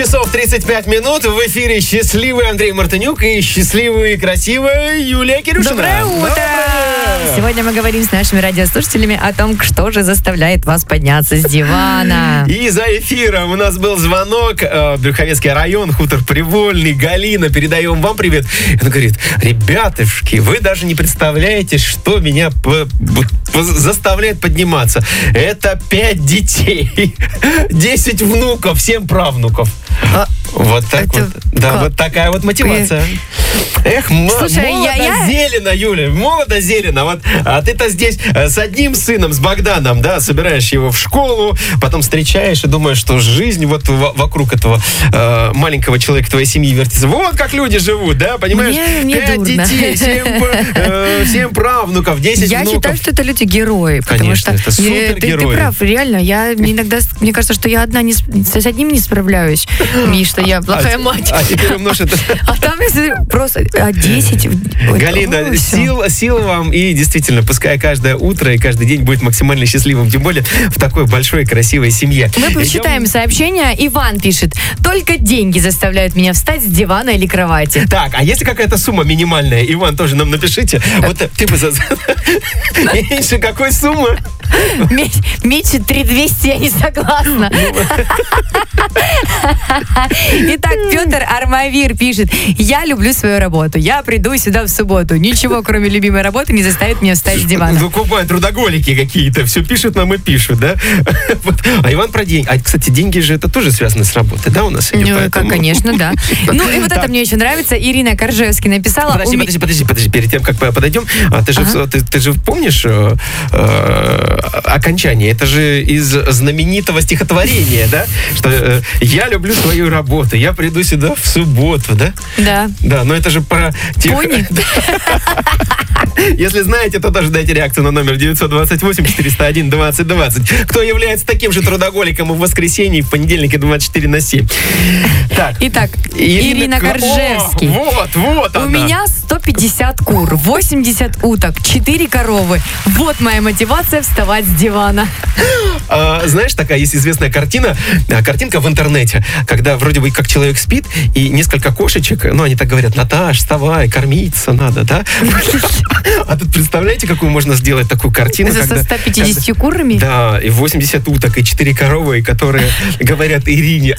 часов 35 минут. В эфире счастливый Андрей Мартынюк и счастливая и красивая Юлия Кирюшина. Доброе утро! Сегодня мы говорим с нашими радиослушателями о том, что же заставляет вас подняться с дивана. И за эфиром у нас был звонок. Брюховецкий район, хутор Привольный. Галина, передаем вам привет. Она говорит: ребятушки, вы даже не представляете, что меня заставляет подниматься. Это 5 детей, 10 внуков, 7 правнуков. Вот так вот. Да, вот такая вот мотивация. Эх, молодо-зелено, Юля, молодо-зелено. Вот, а ты-то здесь с одним сыном, с Богданом, да, собираешь его в школу, потом встречаешь и думаешь, что жизнь вот вокруг этого маленького человека твоей семьи вертится. Вот как люди живут, да, понимаешь? Мне 5 детей, 7 правнуков, 10 внуков. Я считаю, что это люди-герои. Конечно, это супергерои. Ты прав, реально. Я иногда, мне кажется, что я одна с одним не справляюсь. И что я плохая мать. А теперь умножь это. А там просто 10. Галина, сил вам. И действительно, пускай каждое утро и каждый день будет максимально счастливым. Тем более в такой большой красивой семье. Мы прочитаем сообщение. Иван пишет: только деньги заставляют меня встать с дивана или кровати. Так, а если какая-то сумма минимальная, Иван, тоже нам напишите. Вот ты бы меньше какой суммы? Меньше 3200 я не согласна. Итак, Петр Армавир пишет: я люблю свою работу. Я приду сюда в субботу. Ничего, кроме любимой работы, не заставит меня встать с дивана. Ну, купают трудоголики какие-то. Все пишут нам и пишут, да? А Иван про деньги. А, кстати, деньги же это тоже связано с работой, да, у нас? Конечно, да. Ну, и вот это мне еще нравится. Ирина Коржевский написала... Подожди, перед тем, как подойдем, ты же помнишь окончание? Это же из знаменитого стихотворения, да? Что я люблю свою работу, я приду сюда в субботу, да? Да. Да, но это же про тех... Пони? Если знаете, то тоже дайте реакцию на номер 928-401-2020. Кто является таким же трудоголиком и в воскресенье, и в понедельник, и 24/7. Так. Итак, Ирина Коржевский. Вот она. У меня 150 кур, 80 уток, 4 коровы. Вот моя мотивация вставать с дивана. Знаешь, такая есть известная картинка в интернете, когда вроде бы как человек спит, и несколько кошечек, ну, они так говорят: Наташ, вставай, кормиться надо, да? А тут представляете, какую можно сделать такую картину? Это со 150 курами? Да, и 80 уток, и 4 коровы, которые говорят Ирина.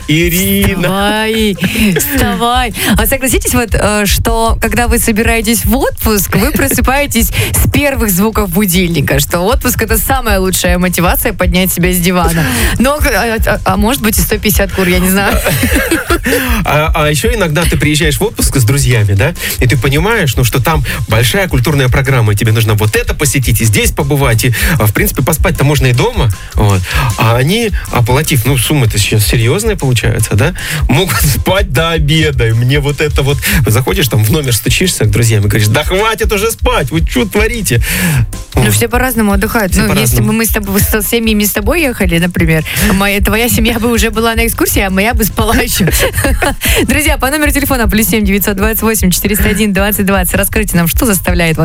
Вставай. А согласитесь, вот, что когда вы собираетесь в отпуск, вы просыпаетесь с первых звуков будильника, что отпуск — это самая лучшая мотивация поднять себя с дивана. Но, может быть, и 150 кур, я не знаю. А еще иногда ты приезжаешь в отпуск с друзьями, да, и ты понимаешь, ну, что там большая культурная программа, и тебе нужно вот это посетить, и здесь побывать, и, в принципе, поспать-то можно и дома, вот. А они, оплатив, ну, суммы-то сейчас серьезные получаются, да, могут спать до обеда, и мне вот это вот... Заходишь там в номер, стучишься к друзьям и говоришь: да хватит уже спать, вы что творите? Ну, все по-разному отдыхают. Ну, если бы мы с тобой, с семьями с тобой ехали, например, твоя семья бы уже была на экскурсии, а моя бы спала еще. Друзья, по номеру телефона +7 928 401 2020 расскажите нам, что заставляет вас